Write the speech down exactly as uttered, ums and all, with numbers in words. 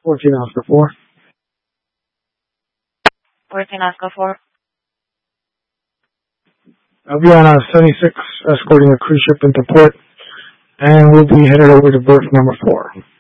fourteen Oscar four. fourteen Oscar four. I'll be on uh, seventy-six escorting a cruise ship into port, and we'll be headed over to berth number four.